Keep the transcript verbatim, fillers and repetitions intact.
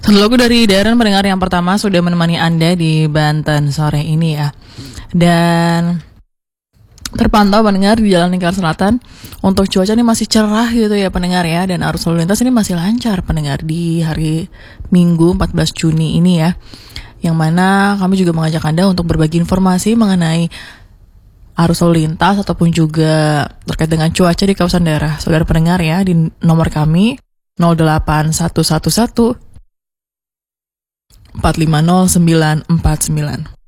Lagu dari Darren pendengar yang pertama sudah menemani Anda di Banten sore ini ya. Dan terpantau pendengar di Jalan Lingkar Selatan untuk cuaca ini masih cerah gitu ya pendengar ya. Dan arus lalu lintas ini masih lancar pendengar di hari Minggu empat belas Juni ini ya. Yang mana kami juga mengajak Anda untuk berbagi informasi mengenai arus lalu lintas ataupun juga terkait dengan cuaca di kawasan daerah saudara pendengar ya, di nomor kami nol delapan satu satu satu empat lima nol sembilan empat sembilan.